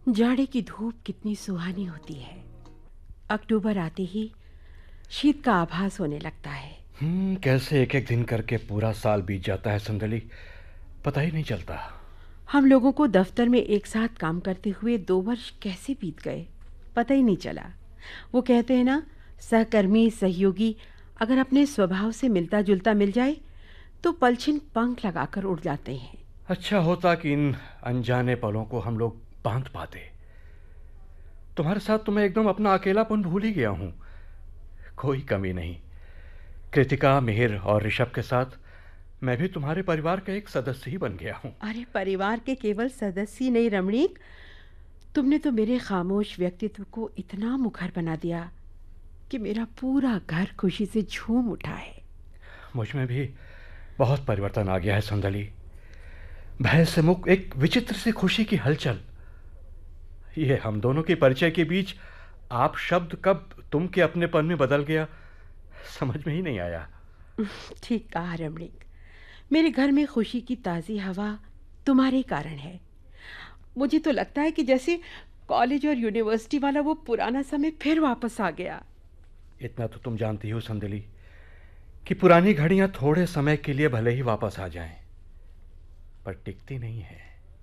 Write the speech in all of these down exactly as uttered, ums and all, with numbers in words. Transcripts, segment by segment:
जाड़े की धूप कितनी सुहानी होती है। अक्टूबर आते ही शीत का आभास होने लगता है। हम्म कैसे एक एक दिन करके पूरा साल बीत जाता है संदली, पता ही नहीं चलता। हम लोगों को दफ्तर में एक साथ काम करते हुए दो वर्ष कैसे बीत गए, पता ही नहीं चला। वो कहते हैं ना, सहकर्मी सहयोगी अगर अपने स्वभाव से मिलता जुलता मिल जाए तो पलछिन पंख लगाकर उड़ जाते हैं। अच्छा होता कि इन अनजाने पलों को हम लोग बांध पाते। तुम्हारे साथ तो मैं एकदम अपना अकेलापन भूल ही गया हूँ। कोई कमी नहीं। कृतिका, मिहिर और ऋषभ के साथ मैं भी तुम्हारे परिवार का एक सदस्य ही बन गया हूँ। अरे परिवार के केवल सदस्य ही नहीं रमणीक, तुमने तो मेरे खामोश व्यक्तित्व को इतना मुखर बना दिया कि मेरा पूरा घर खुशी से झूम उठा है। मुझ में भी बहुत परिवर्तन आ गया है संदली। भय से मुक्त एक विचित्र सी खुशी की हलचल। ये हम दोनों के परिचय के बीच आप शब्द कब तुम के अपनेपन में बदल गया, समझ में ही नहीं आया। ठीक कहा रमणीक, मेरे घर में खुशी की ताज़ी हवा तुम्हारे कारण है। मुझे तो लगता है कि जैसे कॉलेज और यूनिवर्सिटी वाला वो पुराना समय फिर वापस आ गया। इतना तो तुम जानती हो संदली कि पुरानी घड़ियां थोड़े समय के लिए भले ही वापस आ जाएं, पर टिकती नहीं है।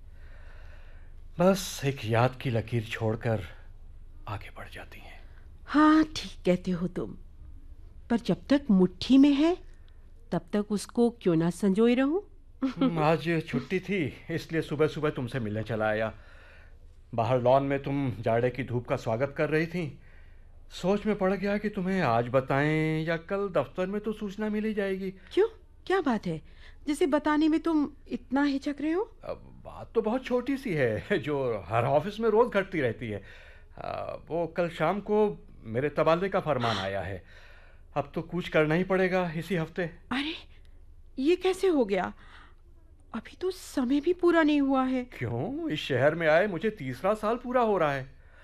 बस एक याद की लकीर छोड़कर आगे बढ़ जाती हैं। हाँ ठीक कहते हो तुम, पर जब तक मुट्ठी में है तब तक उसको क्यों ना संजोए रहूं। हम्म, आज छुट्टी थी इसलिए सुबह सुबह तुमसे मिलने चला आया। बाहर लॉन में तुम जाड़े की धूप का स्वागत कर रही थी। सोच में पड़ गया कि तुम्हें आज बताएं या कल दफ्तर में तो सूचना मिल ही जाएगी। क्यों, क्या बात है जिसे बताने में तुम इतना हिचक रहे हो? अब बात तो बहुत छोटी सी है जो हर ऑफिस में रोज घटती रहती है। आ, वो कल शाम को मेरे तबादले का फरमान आया है। अब तो कुछ करना ही पड़ेगा इसी हफ्ते। अरे ये कैसे हो गया? अभी तो समय भी पूरा नहीं हुआ है। क्यों? इस शहर में आए मुझे तीसरा साल पूरा हो रहा है।